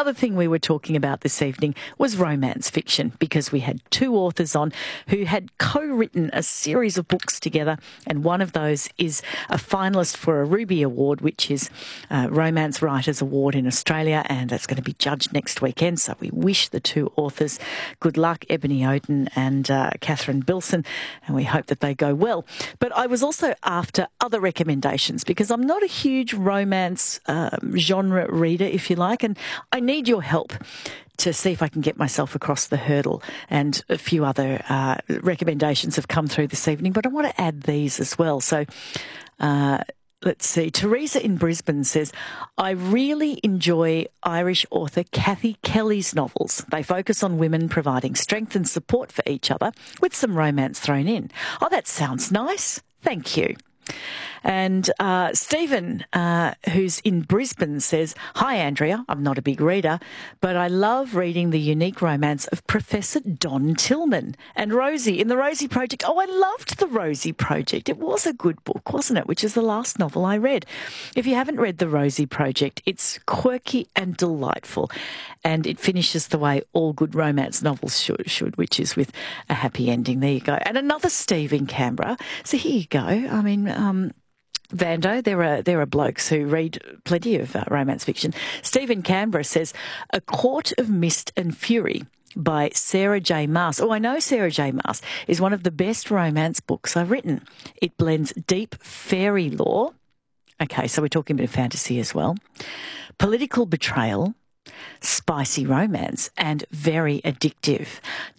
other thing we were talking about this evening was romance fiction, because we had two authors on who had co-written a series of books together, and one of those is a finalist for a Ruby Award, which is a Romance Writers Award in Australia, and that's going to be judged next weekend. So we wish the two authors good luck, Ebony Oden and Catherine Bilson, and we hope that they go well. But I was also after other recommendations, because I'm not a huge romance genre reader, if you like, and I need your help to see if I can get myself across the hurdle. And a few other recommendations have come through this evening, but I want to add these as well. So let's see. Teresa in Brisbane says, I really enjoy Irish author Kathy Kelly's novels. They focus on women providing strength and support for each other with some romance thrown in. Oh, that sounds nice. Thank you. And Stephen, who's in Brisbane, says, Hi, Andrea. I'm not a big reader, but I love reading the unique romance of Professor Don Tillman and Rosie in The Rosie Project. Oh, I loved The Rosie Project. It was a good book, wasn't it? Which is the last novel I read. If you haven't read The Rosie Project, it's quirky and delightful, and it finishes the way all good romance novels should, which is with a happy ending. There you go. And another Steve in Canberra. So here you go. I mean, Vando, there are blokes who read plenty of romance fiction. Stephen Canberra says, A Court of Mist and Fury by Sarah J. Maas. Oh, I know Sarah J. Maas is one of the best romance books I've written. It blends deep fairy lore. Okay, so we're talking a bit of fantasy as well. Political betrayal, spicy romance, and very addictive.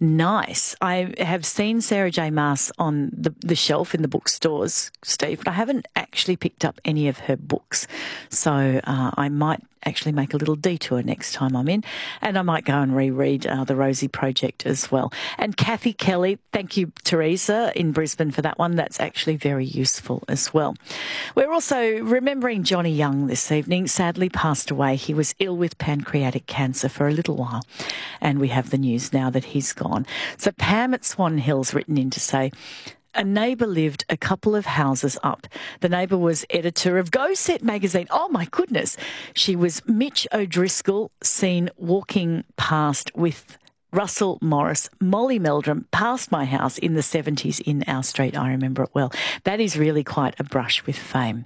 Nice. I have seen Sarah J. Maas on the shelf in the bookstores, Steve, but I haven't actually picked up any of her books. So I might actually make a little detour next time I'm in, and I might go and reread The Rosie Project as well. And Kathy Kelly, thank you, Teresa, in Brisbane for that one. That's actually very useful as well. We're also remembering Johnny Young this evening. Sadly passed away. He was ill with pancreatic cancer for a little while, and we have the news now that he's gone. So Pam at Swan Hill's written in to say, a neighbour lived a couple of houses up. The neighbour was editor of Go Set magazine. Oh, my goodness. She was Mitch O'Driscoll, seen walking past with Russell Morris, Molly Meldrum, past my house in the 70s in our street. I remember it well. That is really quite a brush with fame.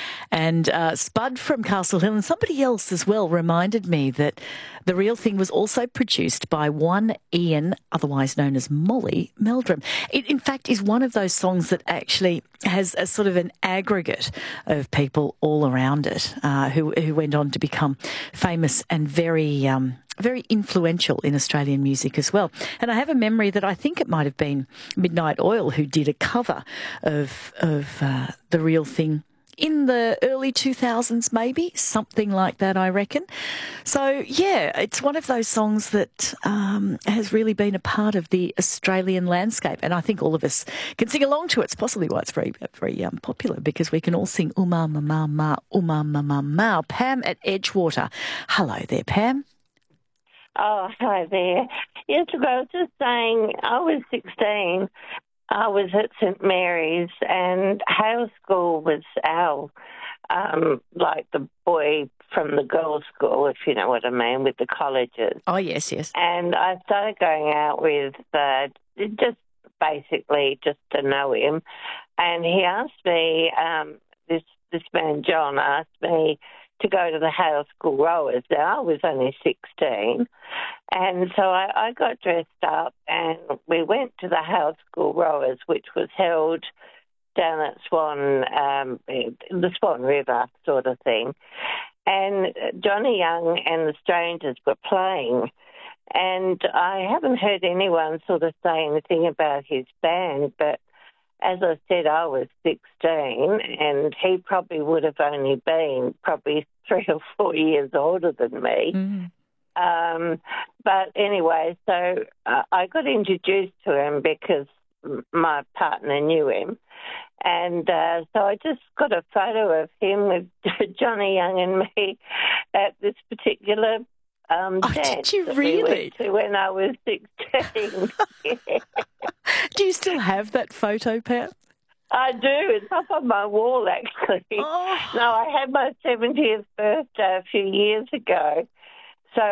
And Spud from Castle Hill and somebody else as well reminded me that The Real Thing was also produced by one Ian, otherwise known as Molly Meldrum. It, in fact, is one of those songs that actually has a sort of an aggregate of people all around it who went on to become famous and very influential in Australian music as well. And I have a memory that I think it might have been Midnight Oil who did a cover of The Real Thing in the early 2000s, maybe, something like that, I reckon. So, yeah, it's one of those songs that has really been a part of the Australian landscape, and I think all of us can sing along to it. It's possibly why it's very, very popular, because we can all sing Uma Ma Ma Uma Ma Ma Ma. Pam at Edgewater. Hello there, Pam. Oh, hi there. Yes, look, I was just saying, I was 16. I was at St Mary's, and Hale School was our, like the boy from the girls' school, if you know what I mean, with the colleges. Oh, yes, yes. And I started going out with just basically just to know him. And he asked me, this man John asked me to go to the Hale School Rowers. Now, I was only 16. And so I got dressed up and we went to the Hale School Rowers, which was held down at the Swan River sort of thing. And Johnny Young and the Strangers were playing. And I haven't heard anyone sort of say anything about his band, but as I said, I was 16 and he probably would have only been probably 3 or 4 years older than me. Mm. But anyway, so I got introduced to him because my partner knew him. And so I just got a photo of him with Johnny Young and me at this particular dance. Did you really? We went to when I was 16. Yeah. Do you still have that photo, Pam? I do. It's up on my wall, actually. Oh. No, I had my 70th birthday a few years ago,